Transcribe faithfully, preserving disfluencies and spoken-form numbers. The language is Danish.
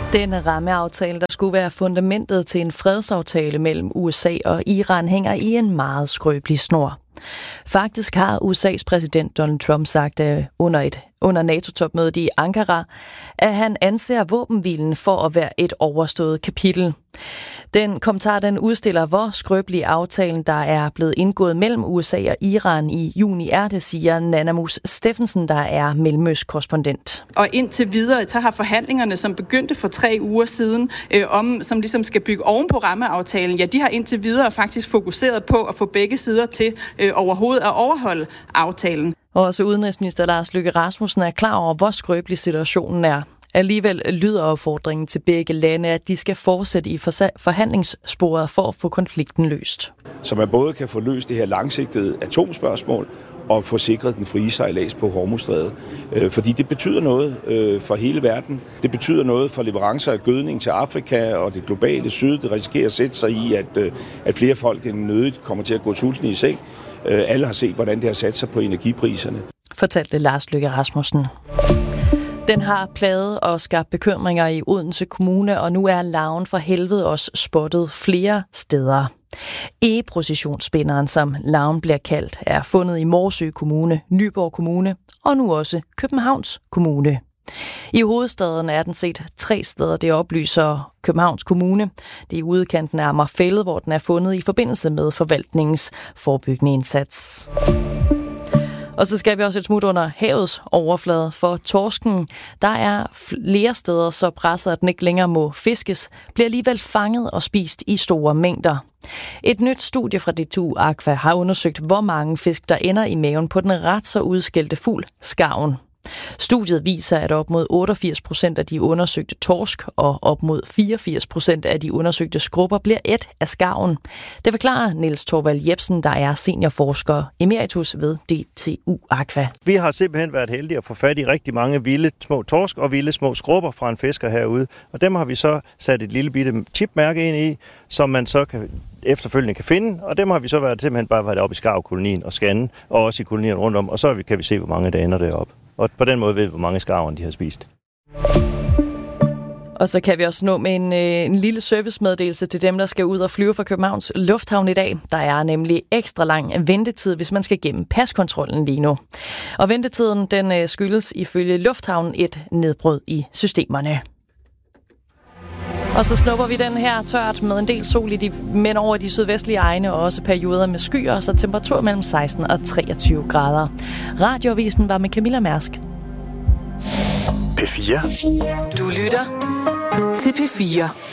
Den rammeaftale, der skulle være fundamentet til en fredsaftale mellem U S A og Iran, hænger i en meget skrøbelig snor. Faktisk har U S A's præsident Donald Trump sagt under, et, under NATO-topmødet i Ankara, at han anser våbenhvilen for at være et overstået kapitel. Den kommentar den udstiller, hvor skrøbelig aftalen, der er blevet indgået mellem U S A og Iran i juni er, det siger Nanna Mus Steffensen, der er Mellemøst-korrespondent. Og indtil videre, så har forhandlingerne, som begyndte for tre uger siden, øh, om, som ligesom skal bygge oven på rammeaftalen, ja, de har indtil videre faktisk fokuseret på at få begge sider til øh, overhovedet at overholde aftalen. Og også udenrigsminister Lars Løkke Rasmussen er klar over, hvor skrøbelig situationen er. Alligevel lyder opfordringen til begge lande, at de skal fortsætte i forhandlingssporet for at få konflikten løst. Så man både kan få løst det her langsigtede atomspørgsmål og få sikret den frie sejlads på Hormuzstrædet. Fordi det betyder noget for hele verden. Det betyder noget for leverancer af gødning til Afrika og det globale syd. Det risikerer at sætte sig i, at, at flere folk end nødigt kommer til at gå sultne i seng. Alle har set, hvordan det har sat sig på energipriserne. Fortalte Lars Løkke Rasmussen. Den har plaget og skabt bekymringer i Odense Kommune, og nu er larven for helvede også spottet flere steder. E-processionsspinderen, som larven bliver kaldt, er fundet i Morsø Kommune, Nyborg Kommune og nu også Københavns Kommune. I hovedstaden er den set tre steder, det oplyser Københavns Kommune. Det er i udkanten af Amagerfælled, hvor den er fundet i forbindelse med forvaltningens forebyggende indsats. Og så skal vi også et smut under havets overflade for torsken. Der er flere steder så presset, at den ikke længere må fiskes, bliver alligevel fanget og spist i store mængder. Et nyt studie fra D T U Aqua har undersøgt, hvor mange fisk, der ender i maven på den ret så udskældte fugl, skarven. Studiet viser, at op mod otteogfirs procent af de undersøgte torsk og op mod fireogfirs procent af de undersøgte skrubber bliver ædt af skarven. Det forklarer Niels Torvald Jebsen, der er seniorforsker emeritus ved D T U Aqua. Vi har simpelthen været heldige at få fat i rigtig mange vilde små torsk og vilde små skrubber fra en fisker herude. Og dem har vi så sat et lille bitte chipmærke ind i, som man så kan efterfølgende kan finde, og dem har vi så været simpelthen bare været oppe i skarvkolonien og scanne, og også i kolonien rundt om, og så kan vi se, hvor mange der ender deroppe. Og på den måde ved vi, hvor mange skarver de har spist. Og så kan vi også nå med en, en lille servicemeddelelse til dem, der skal ud og flyve fra Københavns Lufthavn i dag. Der er nemlig ekstra lang ventetid, hvis man skal gennem paskontrollen lige nu. Og ventetiden den skyldes ifølge Lufthavnen et nedbrud i systemerne. Og så snupper vi den her tørt med en del sol i de, men over de sydvestlige egne og også perioder med skyer, så temperatur mellem seksten og treogtyve grader. Radioavisen var med Camilla Mærsk. P fire. Du lytter til P fire.